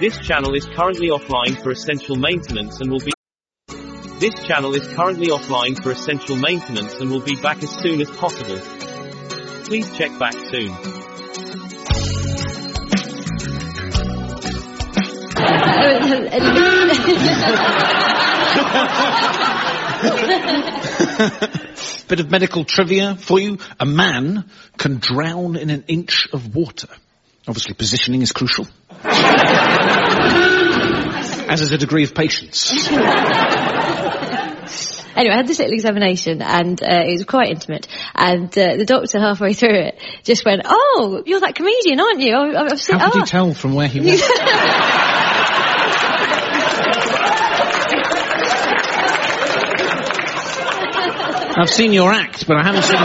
This channel is currently offline for essential maintenance and will be back as soon as possible. Please check back soon. Bit of medical trivia for you. A man can drown in an inch of water. Obviously, positioning is crucial. As is a degree of patience. Anyway, I had this little examination, and it was quite intimate. And the doctor, halfway through it, just went, "Oh, you're that comedian, aren't you?" I've seen, How could you tell from where he was? I've seen your act, but I haven't seen